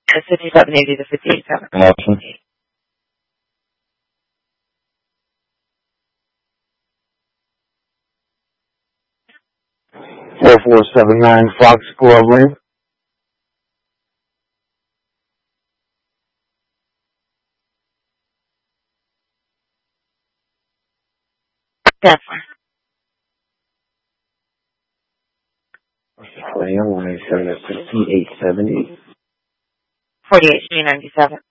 The 5780 to 5870. Awesome. 4479 Foxglove Lane. That's fine. I want to say that's 5870. 48 397.